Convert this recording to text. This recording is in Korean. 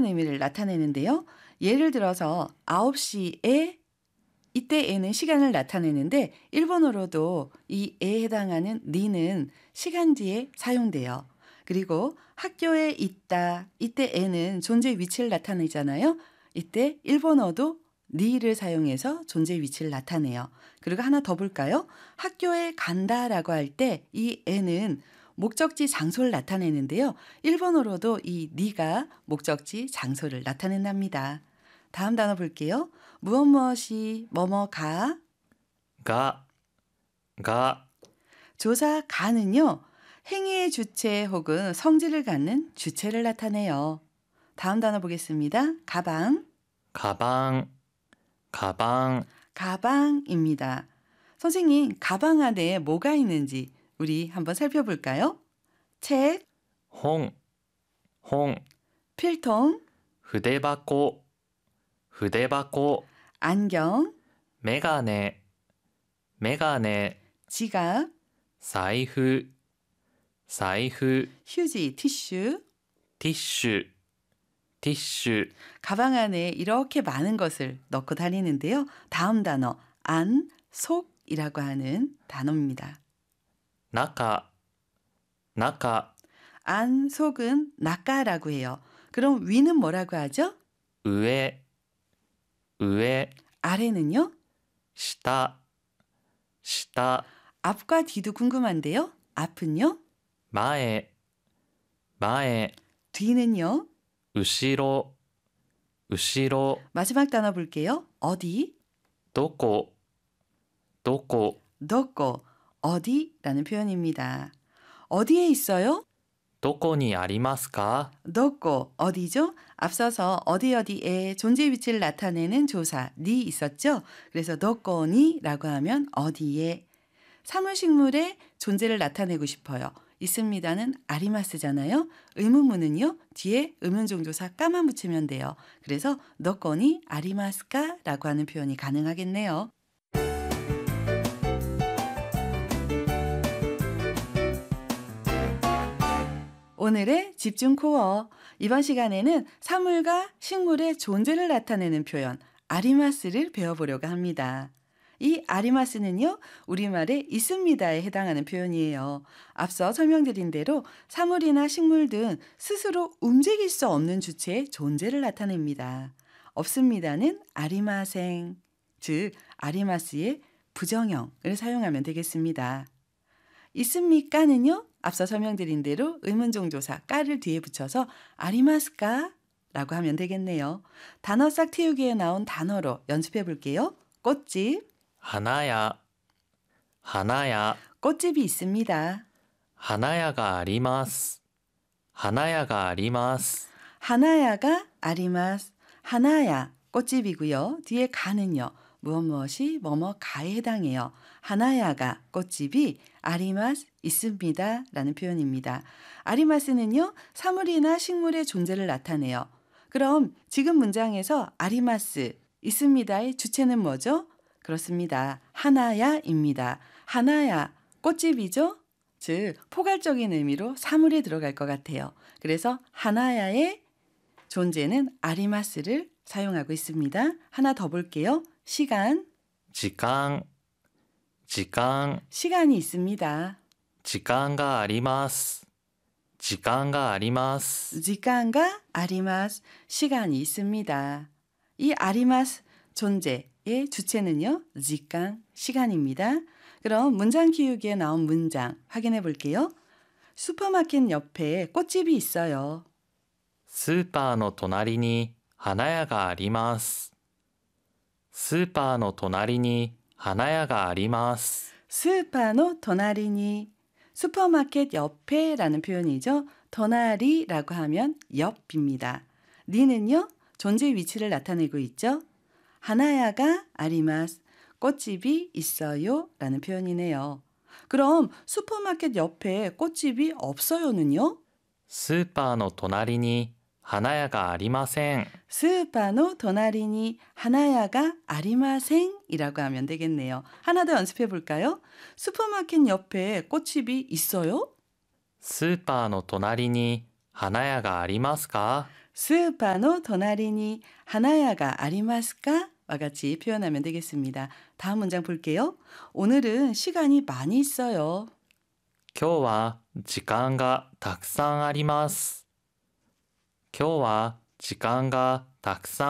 이런 의미를 나타내는데요. 예를 들어서 9시에 이때에는 시간을 나타내는데 일본어로도 이 에에 해당하는 니는 시간지에 사용돼요. 그리고 학교에 있다 이때에는 존재 위치를 나타내잖아요. 이때 일본어도 니를 사용해서 존재 위치를 나타내요. 그리고 하나 더 볼까요? 학교에 간다라고 할 때 이 에는 목적지 장소를 나타내는데요. 일본어로도 이 니가 목적지 장소를 나타낸답니다. 다음 단어 볼게요. 무엇 무엇이 뭐뭐가 が、が、 조사 가는요. 행위의 주체 혹은 성질을 갖는 주체를 나타내요. 다음 단어 보겠습니다. 가방, カバン、カバン、 가방입니다. 선생님, 가방 안에 뭐가 있는지 우리 한번 살펴볼까요? 책, 本、本、 필통, 筆箱、筆箱、 안경, メガネ、メガネ、 지갑, 財布、財布、 휴지, 티슈. ティッシュ、ティッシュ、 가방 안에 이렇게 많은 것을 넣고 다니는데요. 다음 단어, 안, 속이라고 하는 단어입니다. 中、中、 안, 속은 나까라고 해요. 그럼 위는 뭐라고 하죠? 上、上、 아래는요? 下、下、 앞과 뒤도 궁금한데요. 앞은요? 前、前、 뒤는요? 後ろ、後ろ、 마지막 단어 볼게요. 어디? どこ、どこ、 너거, 어디라는 표현입니다. 어디에 있어요? どこにありますか? 너거, 어디죠? 앞서서 어디에 존재 위치를 나타내는 조사, 니 있었죠? 그래서 너거니라고 하면 어디에. 사물식물의 존재를 나타내고 싶어요. 있습니다는 아리마스잖아요. 의문문은요. 뒤에 의문종조사 까만 붙이면 돼요. 그래서 너거니 아리마스까? 라고 하는 표현이 가능하겠네요. 오늘의 집중 코어. 이번 시간에는 사물과 식물의 존재를 나타내는 표현 아리마스를 배워보려고 합니다. 이 아리마스는요. 우리말에 있습니다에 해당하는 표현이에요. 앞서 설명드린 대로 사물이나 식물 등 스스로 움직일 수 없는 주체의 존재를 나타냅니다. 없습니다는 아리마생, 즉 아리마스의 부정형을 사용하면 되겠습니다. 있습니까는요. 앞서 설명드린 대로 의문종조사 까를 뒤에 붙여서 아리마스까? 라고 하면 되겠네요. 단어 싹 틔우기에 나온 단어로 연습해 볼게요. 꽃집, 花屋、花屋、 꽃집이 있습니다. 花屋があります。花屋があります。 하나야가 아리마스, 하나야 꽃집이고요. 뒤에 가는요. 무엇이 뭐뭐가에 해당해요. 하나야가 꽃집이 아리마스 있습니다 라는 표현입니다. 아리마스는요. 사물이나 식물의 존재를 나타내요. 그럼 지금 문장에서 아리마스 있습니다의 주체는 뭐죠? 그렇습니다. 하나야입니다. 하나야 꽃집이죠? 즉 포괄적인 의미로 사물에 들어갈 것 같아요. 그래서 하나야의 존재는 아리마스를 사용하고 있습니다. 하나 더 볼게요. 시간, 時間、時間、 시간이 있습니다. 時間があります。時間があります。 시간과 아리마스, 시간이 있습니다. 이 아리마스 존재의 주체는요. 시간, 시간입니다. 그럼 문장 키우기에 나온 문장 확인해 볼게요. 슈퍼마켓 옆에 꽃집이 있어요. スーパーの隣に花屋があります。スーパーの隣に花屋があります。 스파노 도나리니 슈퍼마켓 옆에라는 표현이죠. 도나리라고 하면 옆입니다. 니는요. 존재 위치를 나타내고 있죠. 하나야가 아리마스 꽃집이 있어요 라는 표현이네요. 그럼 슈퍼마켓 옆에 꽃집이 없어요는요. スーパーの隣に花屋がありません。 스파노 도나리니 하나야가 아리마생이라고 하면 되겠네요. 하나 더 연습해 볼까요? 슈퍼마켓 옆에 꽃집이 있어요? スーパーの隣に花屋がありますか? 스ーパーの隣に하나야가ありますか? 와 같이 표현하면 되겠습니다. 다음 문장 볼게요. 오늘은 시간이 많이 있어요. 今日は時間がたくさんあります。今日は時間がたくさん